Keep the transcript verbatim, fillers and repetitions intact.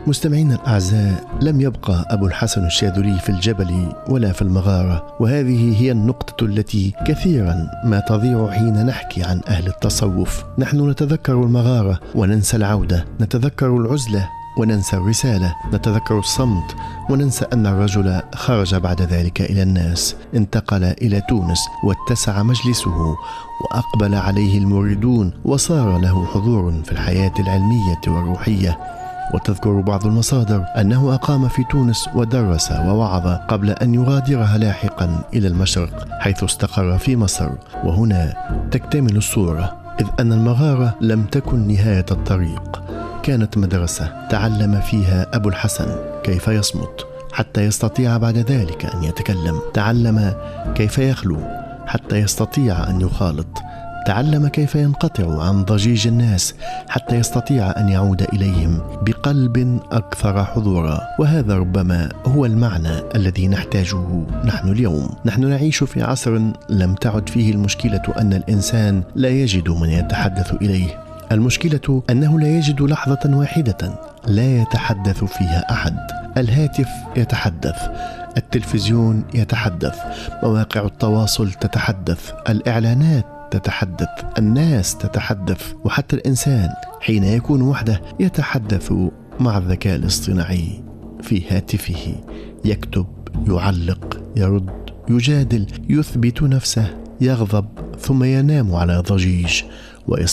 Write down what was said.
مستمعينا الأعزاء، لم يبقى أبو الحسن الشاذلي في الجبل ولا في المغارة، وهذه هي النقطة التي كثيرا ما تضيع حين نحكي عن أهل التصوف. نحن نتذكر المغارة وننسى العودة، نتذكر العزلة وننسى الرسالة، نتذكر الصمت وننسى أن الرجل خرج بعد ذلك إلى الناس، انتقل إلى تونس واتسع مجلسه وأقبل عليه الموردون وصار له حضور في الحياة العلمية والروحية. وتذكر بعض المصادر أنه أقام في تونس ودرس ووعظ قبل أن يغادرها لاحقا إلى المشرق حيث استقر في مصر. وهنا تكتمل الصورة، إذ أن المغارة لم تكن نهاية الطريق، كانت مدرسة تعلم فيها أبو الحسن كيف يصمت حتى يستطيع بعد ذلك أن يتكلم، تعلم كيف يخلو حتى يستطيع أن يخالط، تعلم كيف ينقطع عن ضجيج الناس حتى يستطيع أن يعود إليهم بقلب أكثر حضورا. وهذا ربما هو المعنى الذي نحتاجه نحن اليوم. نحن نعيش في عصر لم تعد فيه المشكلة أن الإنسان لا يجد من يتحدث إليه، المشكلة أنه لا يجد لحظة واحدة لا يتحدث فيها أحد. الهاتف يتحدث، التلفزيون يتحدث، مواقع التواصل تتحدث، الإعلانات تتحدث، الناس تتحدث، وحتى الإنسان حين يكون وحده يتحدث مع الذكاء الاصطناعي في هاتفه، يكتب، يعلق، يرد، يجادل، يثبت نفسه، يغضب، ثم ينام على ضجيج